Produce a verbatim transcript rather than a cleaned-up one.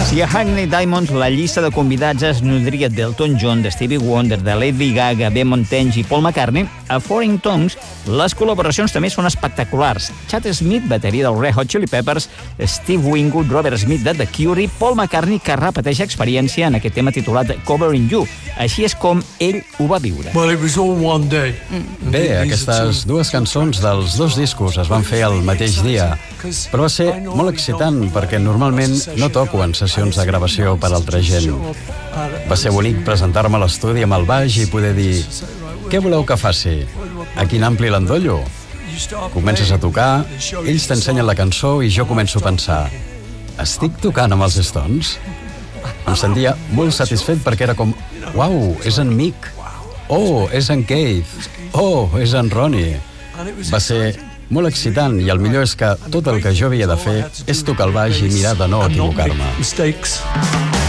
Si a Hackney Diamonds la llista de convidats es nodria d'Elton John, de Stevie Wonder, de Lady Gaga, B. Montagne i Paul McCartney, a Foreign Tongues les col·laboracions també són espectaculars. Chad Smith, bateria dels Red Hot Chili Peppers, Steve Winwood, Robert Smith de The Cure, Paul McCartney, que repeteix experiència en aquest tema titulat Covering You. Així és com ell ho va viure. Well, it was all one day. Bé, aquestes dues cançons dels dos discos es van fer el mateix dia, però va ser molt excitant perquè normalment no toco en sessions de gravació per altra gent. Va ser bonic presentar-me a l'estudi amb el baix i poder dir: què voleu que faci? A quin ampli l'endollo? Comences a tocar, ells t'ensenyen la cançó i jo començo a pensar: estic tocant amb els Stones? Em sentia molt satisfet perquè era com: uau, és en Mick. Oh, és en Keith. Oh, és en Ronnie. Va ser molt excitant i el millor és que tot el que jo havia de fer és tocar el baix i mirar de no equivocar-me.